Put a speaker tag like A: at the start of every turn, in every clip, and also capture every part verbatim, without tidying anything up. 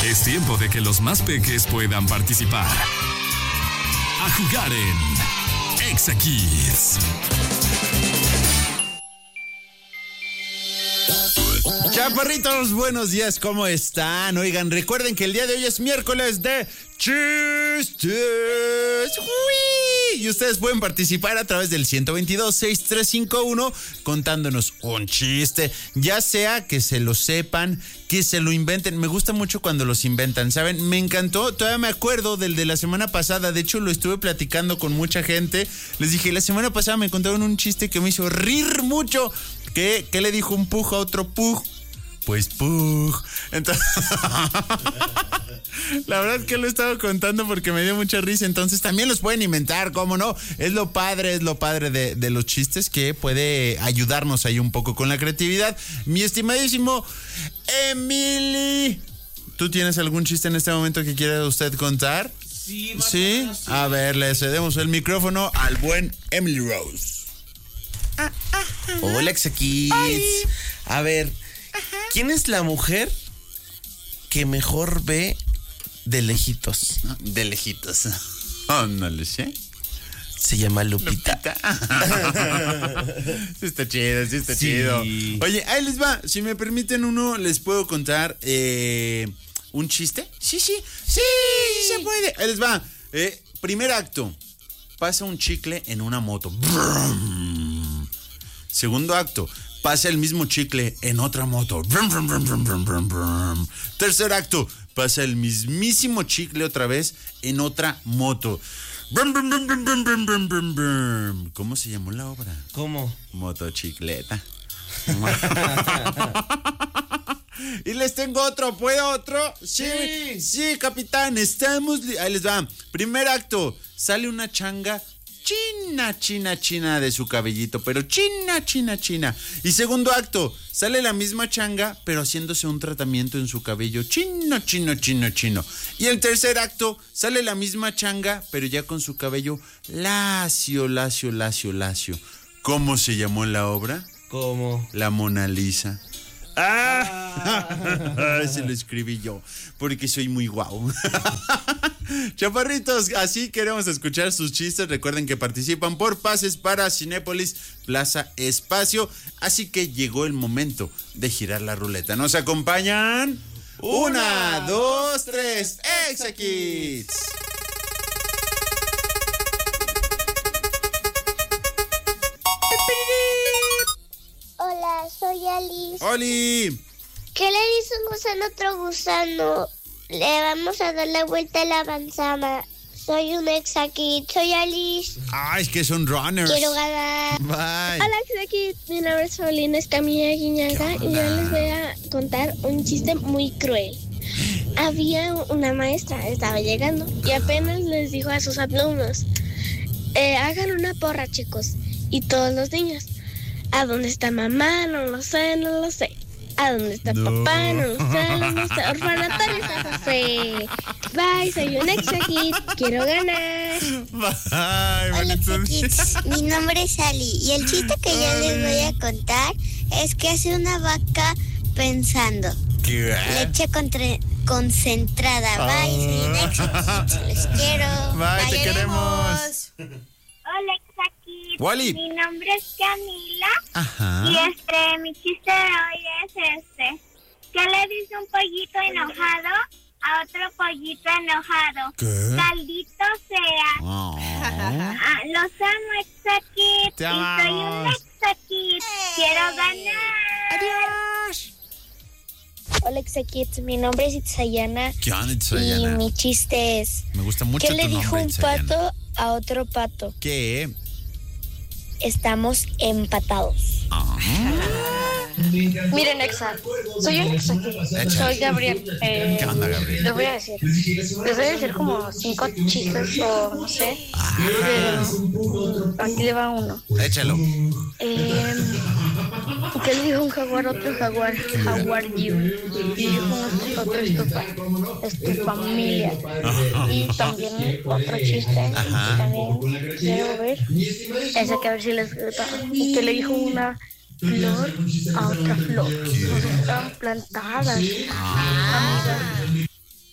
A: Es tiempo de que los más peques puedan participar. A jugar en Exa Kids.
B: Chaparritos, buenos días, ¿cómo están? Oigan, recuerden que el día de hoy es miércoles de chistes. ¡Uy! Y ustedes pueden participar a través del ciento veintidós, sesenta y tres cincuenta y uno contándonos un chiste, ya sea que se lo sepan, que se lo inventen. Me gusta mucho cuando los inventan, ¿saben? Me encantó, todavía me acuerdo del de la semana pasada. De hecho, lo estuve platicando con mucha gente. Les dije, la semana pasada me contaron un chiste que me hizo reír mucho. ¿Qué, qué le dijo un pug a otro pug? Pues pug. Entonces, la verdad es que lo estaba contando porque me dio mucha risa. Entonces también los pueden inventar, ¿cómo no? Es lo padre, es lo padre de, de los chistes, que puede ayudarnos ahí un poco con la creatividad. Mi estimadísimo Emily, ¿tú tienes algún chiste en este momento que quiera usted contar?
C: Sí,
B: ¿Sí?
C: menos, sí.
B: A ver, le cedemos el micrófono al buen Emily Rose.
C: Hola, Exa Kids. A ver, ¿quién es la mujer que mejor ve de lejitos?
B: De lejitos. Oh, no lo sé.
C: Se llama Lupita.
B: Sí está chido, sí está
C: Sí.
B: chido. Oye, ahí les va. Si me permiten uno, les puedo contar eh, un chiste. Sí, sí, sí, sí se puede. Ahí les va. Eh, primer acto. Pasa un chicle en una moto. Brum. Segundo acto. Pasa el mismo chicle en otra moto. Brum, brum, brum, brum, brum, brum, brum. Tercer acto. Pasa el mismísimo chicle otra vez en otra moto. Brum, brum, brum, brum, brum, brum, brum, brum, brum. ¿Cómo se llamó la obra?
C: ¿Cómo?
B: Motocicleta. Y les tengo otro, ¿puedo otro? Sí, sí, sí, capitán, estamos... Li- Ahí les va. Primer acto, sale una changa china, china, china de su cabellito, pero china, china, china. Y segundo acto, sale la misma changa, pero haciéndose un tratamiento en su cabello chino, chino, chino, chino. Y el tercer acto, sale la misma changa, pero ya con su cabello lacio, lacio, lacio, lacio. ¿Cómo se llamó la obra?
C: ¿Cómo?
B: La Mona Lisa. ¡Ah! Se lo escribí yo, porque soy muy guau. Chaparritos, así queremos escuchar sus chistes. Recuerden que participan por pases para Cinépolis Plaza Espacio. Así que llegó el momento de girar la ruleta. ¿Nos acompañan? Una, dos, tres, Exa Kids.
D: Hola, soy Alice.
B: ¡Oli!
D: ¿Qué le dice un gusano a otro gusano? Le vamos a dar la vuelta a la manzana. Soy un Exa Kid, soy Alice.
B: ¡Ay, es que son runners!
D: Quiero ganar.
B: Bye.
E: Hola, Exa Kid. Mi nombre es Paulina Escamilla Guiñaga y yo les voy a contar un chiste muy cruel. Había una maestra, estaba llegando y apenas les dijo a sus alumnos, eh, hagan una porra, chicos. Y todos los niños, ¿a dónde está mamá? No lo sé, no lo sé. ¿A dónde está
B: No.
E: papá? No lo sé, no lo sé. Orfanatorio San José. Bye, soy un Exa Kid. Quiero ganar.
B: Bye,
D: Hola, Exa
B: bonito.
D: Kids. Mi nombre es Ali y el chiste que yo les voy a contar es que hace una vaca pensando.
B: ¿Qué?
D: Leche contra- concentrada. Bye, soy un Exa Kid. Les quiero.
B: Bye, te queremos.
F: Hola, Exa Kids.
B: Wally.
F: Mi nombre es Camila
B: Ajá.
F: y este, mi chiste de hoy es este. ¿Qué le dice un pollito enojado a otro pollito enojado?
B: ¿Qué?
F: Caldito sea.
B: Oh.
F: Ah, los amo, Exa Kids.
B: Te
F: Y soy un
B: amamos.
F: Exa Kid. Quiero ganar.
B: Adiós.
E: Hola, Exa Kids. Mi nombre es Itzayana.
B: ¿Qué onda,
E: Y
B: Itzayana?
E: mi chiste es,
B: Me gusta mucho
E: ¿qué
B: tu
E: le dijo
B: nombre,
E: un
B: Itzayana.
E: pato a otro pato?
B: ¿Qué?
E: Estamos empatados.
B: Ah.
E: Miren, Exa, soy un Exa Kid.
B: Échale.
E: Soy Gabriel. Eh,
B: ¿Qué onda, Gabriel?
E: Les voy a decir. Les voy a decir como cinco chistes o no sé. Pero aquí le va uno.
B: Échalo.
E: Eh, ¿Qué le dijo un jaguar a otro jaguar? Jaguar you. Y dijo otro, otro es tu, fa- es tu familia. Y también otro chiste.
B: Ajá.
E: También quiero ver. Ese que a ver si les gusta. ¿Qué le dijo una flor a otra flor? O sea, estaban plantadas. Amigas.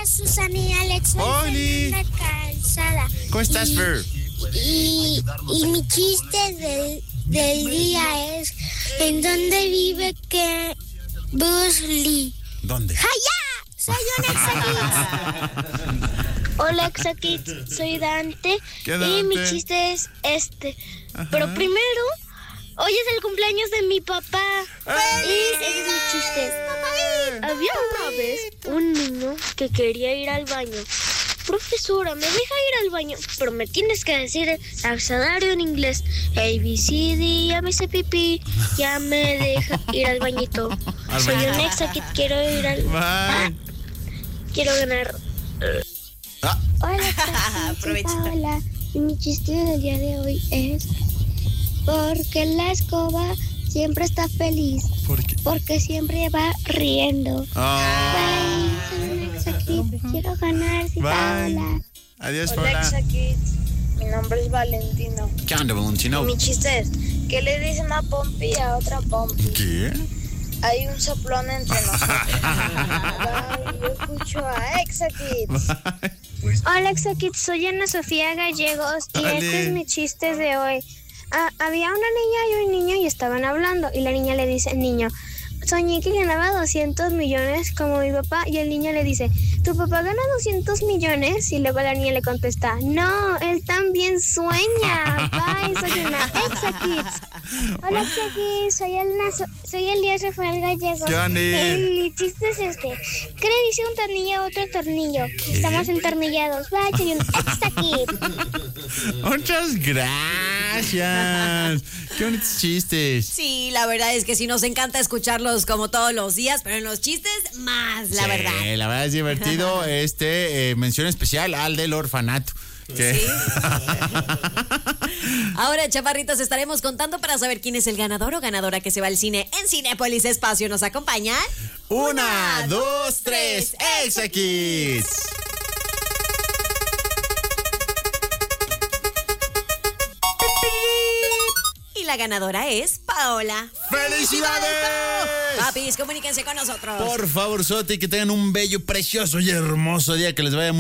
D: Hola, Susana y Alex.
B: Oli.
D: La calzada.
B: ¿Cómo estás,
D: Y-
B: Fer?
D: Y, y mi chiste del, del día es: ¿en dónde vive que Bruce Lee?
B: ¿Dónde?
D: ¡Allá! ¡Soy un Exakids! Hola, Exakids. Soy Dante.
B: ¿Qué,
D: Y mi
B: Dante?
D: chiste es este. Pero primero, hoy es el cumpleaños de mi papá. Y ese es mi chiste. Había una vez un niño que quería ir al baño. Profesora, me deja ir al baño, pero me tienes que decir el abecedario en inglés. A, B, C, D, ya me hice pipí, ya me deja ir al bañito.
B: Al
D: Soy
B: bañito.
D: un Exakid, quiero ir al... Ah,
B: Bye.
D: quiero ganar.
B: Ah,
D: Hola, Exakid, soy Paola. Y mi chiste del día de hoy es: porque la escoba siempre está feliz,
B: ¿por qué?
D: porque siempre va riendo.
B: Ah,
D: Bye, soy un Exakid, quiero ganar, soy
B: Bye.
D: Paola.
B: adiós,
G: Hola,
B: Paula.
G: Exakids. Mi nombre es Valentino.
B: ¿Qué onda,
G: Y
B: Valentino?
G: mi chiste es: ¿qué le dice una pompi a otra pompi?
B: ¿Qué?
G: Hay un soplón entre nosotros. Bye, yo escucho a Exakids.
D: Hola, Exakids, soy Ana Sofía Gallegos y
B: Ole.
D: este es mi chiste de hoy. Ah, había una niña y un niño y estaban hablando y la niña le dice al niño: soñé que ganaba doscientos millones como mi papá, y el niño le dice: ¿tu papá gana doscientos millones? Y luego la niña le contesta: no, él también sueña. Bye, soy una Exakids. Hola, Exakids, soy, Elena, soy Elías Rafael Gallegos.
B: ¿Qué onda?
D: El mi chiste es este: ¿qué le dice un tornillo a otro tornillo? Estamos entornillados. Bye, soy un Exakid.
B: Muchas gracias. Qué bonitos chistes.
H: Sí, la verdad es que sí nos encanta escucharlos como todos los días, pero en los chistes más, la
B: Sí,
H: verdad.
B: la verdad es divertido. Este, eh, mención especial al del orfanato. Que-
H: Sí. Ahora, chaparritos, estaremos contando para saber quién es el ganador o ganadora que se va al cine en Cinépolis Espacio. ¿Nos acompañan?
B: Una, dos, tres, Exakids.
H: Y la ganadora es Paola.
B: ¡Felicidades!
H: Papis, comuníquense con nosotros.
B: Por favor, Soti, que tengan un bello, precioso y hermoso día, que les vaya muy